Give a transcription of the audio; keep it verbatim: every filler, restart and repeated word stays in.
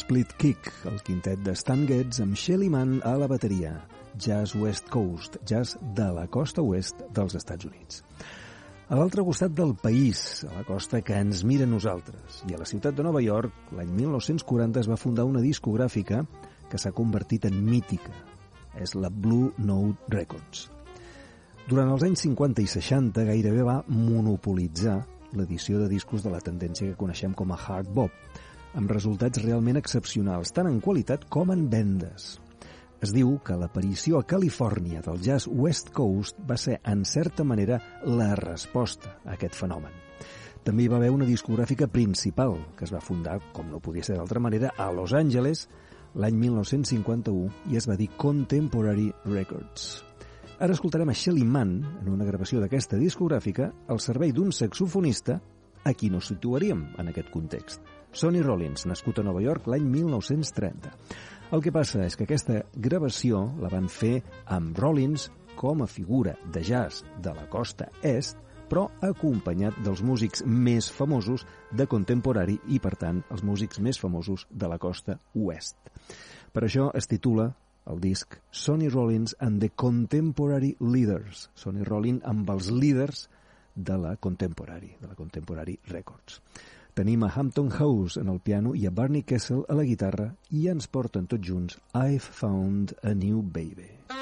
Split Kick, el quintet de Stan Getz amb Shelly Manne a la bateria. Jazz West Coast, jazz de la costa oest dels Estats Units. A l'altre costat del país, a la costa que ens mira a nosaltres, i a la ciutat de Nova York, l'any mil nou-cents quaranta es va fundar una discogràfica que s'ha convertit en mítica. És la Blue Note Records. Durant els anys cinquanta i seixanta gairebé va monopolitzar l'edició de discos de la tendència que coneixem com a hard bop, amb resultats realment excepcionals, tant en qualitat com en vendes. Es diu que l'aparició a Califòrnia del jazz West Coast va ser, en certa manera, la resposta a aquest fenomen. També hi va haver una discogràfica principal, que es va fundar, com no podia ser d'altra manera, a Los Angeles l'any mil nou-cents cinquanta-u i es va dir Contemporary Records. Ara escoltarem a Shelly Manne, en una gravació d'aquesta discogràfica, al servei d'un saxofonista a qui no situaríem en aquest context. Sonny Rollins, nascut a Nova York l'any mil nou-cents trenta. El que passa és que aquesta gravació la van fer amb Rollins com a figura de jazz de la costa est, però acompanyat dels músics més famosos de Contemporary i, per tant, els músics més famosos de la costa oest. Per això es titula el disc Sonny Rollins and the Contemporary Leaders. Sonny Rollins amb els líders de la Contemporary, de la Contemporary Records. Tenim a Hampton House en el piano i a Barney Kessel a la guitarra i ens porten tots junts I've Found a New Baby.